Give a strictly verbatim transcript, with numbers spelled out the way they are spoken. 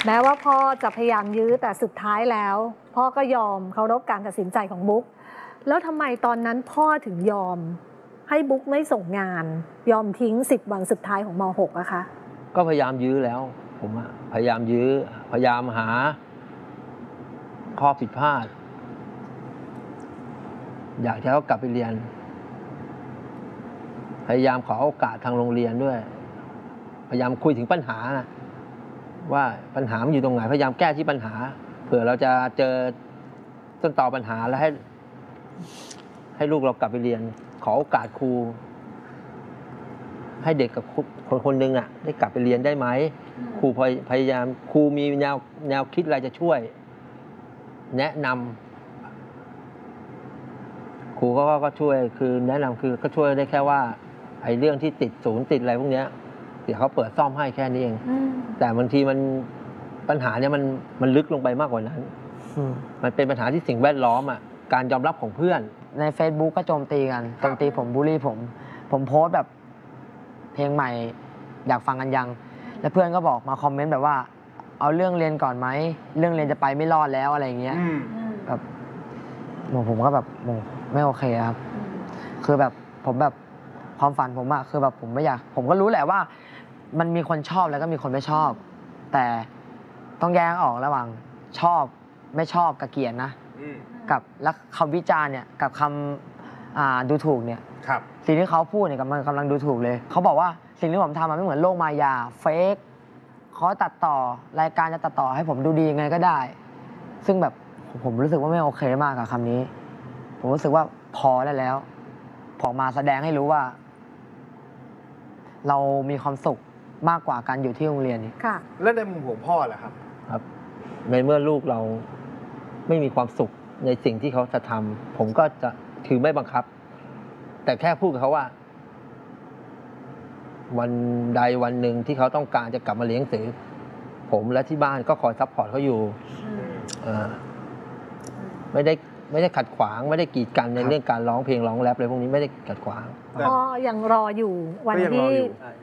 แม้ว่าพ่อจะพยายามยื้อแต่สุดท้ายแล้วพ่อก็ยอมเคารพการตัดสินใจของบุ๊กแล้วทำไมตอนนั้นพ่อถึงยอมให้บุ๊กไม่ส่งงานยอมทิ้งสิบวันสุดท้ายของม หกอะคะก็พยายามยื้อแล้วผมอะพยายามยื้อพยายามหาข้อผิดพลาดอยากจะให้เขากลับไปเรียนพยายามขอโอกาสทางโรงเรียนด้วยพยายามคุยถึงปัญหานะว่าปัญหามันอยู่ตรงไหนพยายามแก้ที่ปัญหาเผื่อเราจะเจอต้นตอปัญหาแล้วให้ให้ลูกเรากลับไปเรียนขอโอกาสครูให้เด็กกับคนคนหนึ่งอ่ะได้กลับไปเรียนได้ไหมครูพยายามครูมีแนวแนวคิดอะไรจะช่วยแนะนำครูก็ก็ช่วยคือแนะนำคือก็ช่วยได้แค่ว่าไอ้เรื่องที่ติดศูนย์ติดอะไรพวกเนี้ยเดี๋ยวเขาเปิดซ่อมให้แค่นี้เองแต่บางทีมันปัญหาเนี่ยมันมันลึกลงไปมากกว่านั้นมันเป็นปัญหาที่สิ่งแวดล้อมอ่ะการยอมรับของเพื่อนใน Facebook ก็โจมตีกันโจมตีผมบูลลี่ผมผมโพสต์แบบเพลงใหม่อยากฟังกันยังแล้วเพื่อนก็บอกมาคอมเมนต์แบบว่าเอาเรื่องเรียนก่อนไหมเรื่องเรียนจะไปไม่รอดแล้วอะไรอย่างเงี้ยแบบผมก็แบบไม่โอเคครับคือแบบผมแบบความฝันผมอะคือแบบผมไม่อยากผมก็รู้แหละว่ามันมีคนชอบแล้วก็มีคนไม่ชอบแต่ต้องแยกออกระหว่างชอบไม่ชอบกับเกลียดนะกับแล้วคำวิจารณ์เนี่ยกับคำดูถูกเนี่ยสิ่งที่เขาพูดเนี่ยมันกำลังดูถูกเลยเขาบอกว่าสิ่งที่ผมทำมันไม่เหมือนโลกมายาเฟกเขาตัดต่อรายการจะตัดต่อให้ผมดูดียังไงก็ได้ซึ่งแบบผมรู้สึกว่าไม่โอเคมากกับคำนี้ผมรู้สึกว่าพอได้แล้วพอมาแสดงให้รู้ว่าเรามีความสุขมากกว่าการอยู่ที่โรงเรียนนี่ค่ะแล้วในมุมของพ่อล่ะครับครับในเมื่อลูกเราไม่มีความสุขในสิ่งที่เขาจะทำผมก็จะถือไม่บังคับแต่แค่พูดกับเขาว่าวันใดวันหนึ่งที่เขาต้องการจะกลับมาเรียนหนังสือผมและที่บ้านก็คอยซัพพอร์ตเขาอยู่ไม่ได้ไม่ได้ขัดขวางไม่ได้กีดกันในเรื่องการร้องเพลงร้องแรปอะไรพวกนี้ไม่ได้ขัดขวางพ่อยังรออยู่วันที่